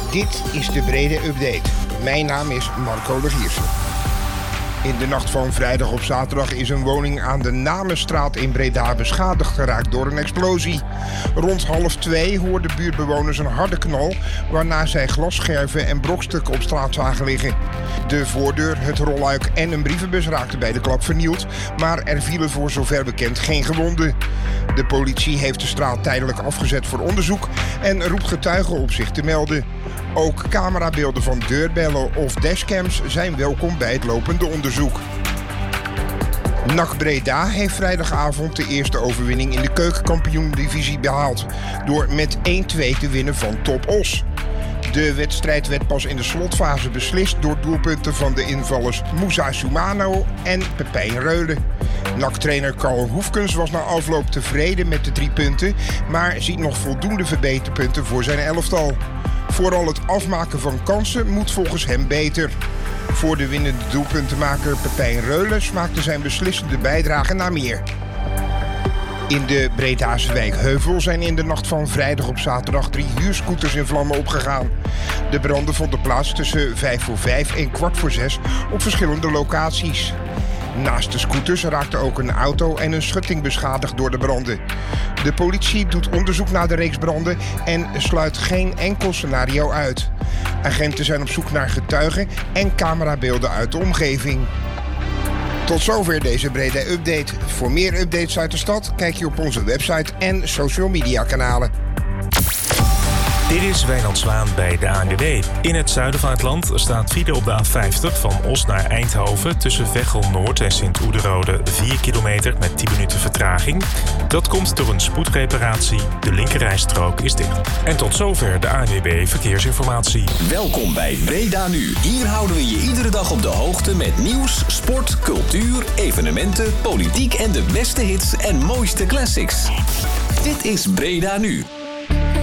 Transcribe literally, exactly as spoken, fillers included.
Dit is de Breda Update. Mijn naam is Marco Legiersen. In de nacht van vrijdag op zaterdag is een woning aan de Namenstraat in Breda beschadigd geraakt door een explosie. Rond half twee hoorden buurtbewoners een harde knal, waarna zij glasscherven en brokstukken op straat zagen liggen. De voordeur, het rolluik en een brievenbus raakten bij de klap vernield, maar er vielen voor zover bekend geen gewonden. De politie heeft de straat tijdelijk afgezet voor onderzoek en roept getuigen op zich te melden. Ook camerabeelden van deurbellen of dashcams zijn welkom bij het lopende onderzoek. N A C Breda heeft vrijdagavond de eerste overwinning in de keukenkampioen-divisie behaald door met één-twee te winnen van Top Os. De wedstrijd werd pas in de slotfase beslist door doelpunten van de invallers Moussa Soumano en Pepijn Reulen. N A C-trainer Carl Hoefkens was na afloop tevreden met de drie punten, maar ziet nog voldoende verbeterpunten voor zijn elftal. Vooral het afmaken van kansen moet volgens hem beter. Voor de winnende doelpuntenmaker Pepijn Reulen smaakte zijn beslissende bijdrage naar meer. In de Bredaanse wijk Heuvel zijn in de nacht van vrijdag op zaterdag drie huurscooters in vlammen opgegaan. De branden vonden plaats tussen vijf voor vijf en kwart voor zes op verschillende locaties. Naast de scooters raakte ook een auto en een schutting beschadigd door de branden. De politie doet onderzoek naar de reeks branden en sluit geen enkel scenario uit. Agenten zijn op zoek naar getuigen en camerabeelden uit de omgeving. Tot zover deze Breda Update. Voor meer updates uit de stad kijk je op onze website en social media kanalen. Dit is Wijnand Zwaan bij de A N W B. In het zuiden van het land staat file op de A vijftig van Os naar Eindhoven tussen Veghel Noord en Sint-Oederode vier kilometer met tien minuten vertraging. Dat komt door een spoedreparatie. De linkerrijstrook is dicht. En tot zover de A N W B Verkeersinformatie. Welkom bij Breda Nu. Hier houden we je iedere dag op de hoogte met nieuws, sport, cultuur, evenementen, politiek en de beste hits en mooiste classics. Dit is Breda Nu.